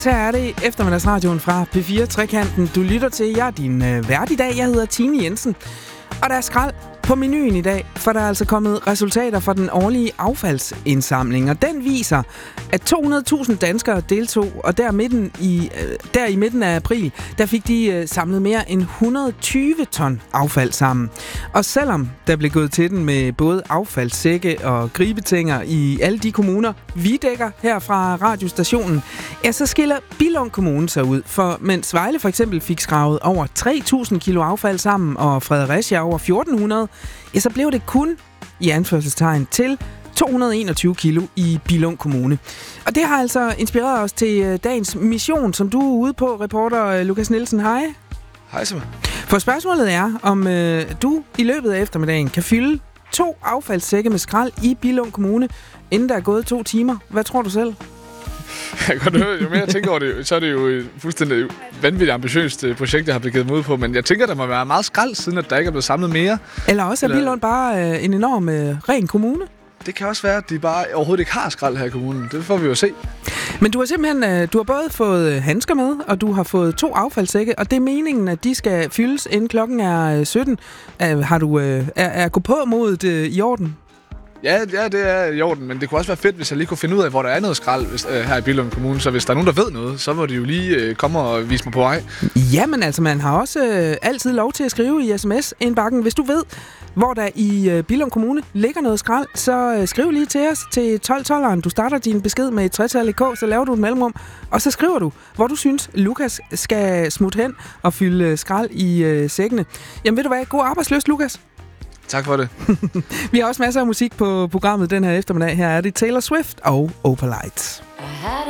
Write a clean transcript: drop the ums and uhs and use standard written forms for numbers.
Her er det eftermiddagsradioen fra P4 Trekanten. Du lytter til. Jeg er din vært i dag. Jeg hedder Tine Jensen. Og der er skrald på menuen i dag, for der er altså kommet resultater fra den årlige affaldsindsamling. Og den viser, at 200.000 danskere deltog, og der i midten af april, der fik de samlet mere end 120 ton affald sammen. Og selvom der blev gået til den med både affaldssække og gribetænger i alle de kommuner, vi dækker her fra radiostationen, ja, så skiller Billund Kommune sig ud. For mens Vejle for eksempel fik skravet over 3.000 kilo affald sammen, og Fredericia over 1.400, ja, så blev det kun, i anførselstegn, til 221 kilo i Billund Kommune. Og det har altså inspireret os til dagens mission, som du er ude på, reporter Lukas Nielsen. Hej. Hej så. For spørgsmålet er, om du i løbet af eftermiddagen kan fylde 2 affaldssække med skrald i Billund Kommune, inden der er gået 2 timer. Hvad tror du selv? Jeg kan godt høre, jo mere jeg tænker over det, så er det jo et fuldstændig vanvittigt ambitiøst projekt, jeg har begivet mig ud på. Men jeg tænker, der må være meget skrald, siden at der ikke er blevet samlet mere. Eller også er Billund bare en enorm ren kommune. Det kan også være, at de bare overhovedet ikke har skrald her i kommunen. Det får vi jo se. Men du har simpelthen du har både fået handsker med, og du har fået 2 affaldssække, og det er meningen, at de skal fyldes, inden klokken er 17. Har du er gå på modet i orden? Ja, det er i orden, men det kunne også være fedt, hvis jeg lige kunne finde ud af, hvor der er noget skrald her i Billund Kommune. Så hvis der er nogen, der ved noget, så må de jo lige komme og vise mig på vej. Jamen altså, man har også altid lov til at skrive i sms-indbakken. Hvis du ved, hvor der i Billund Kommune ligger noget skrald, så skriv lige til os til 1212'eren. Du starter din besked med et 3-tal i K, så laver du et mellemrum, og så skriver du, hvor du synes, Lukas skal smutte hen og fylde skrald i sækkene. Jamen ved du hvad, god arbejdslyst, Lukas. Tak for det. Vi har også masser af musik på programmet den her eftermiddag. Her er det Taylor Swift og Opalite.